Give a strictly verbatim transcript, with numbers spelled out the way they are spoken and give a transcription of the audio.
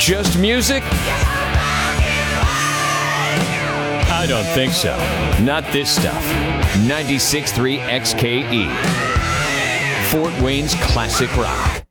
just music? I don't think so. Not this stuff. ninety-six point three X K E. Fort Wayne's classic rock.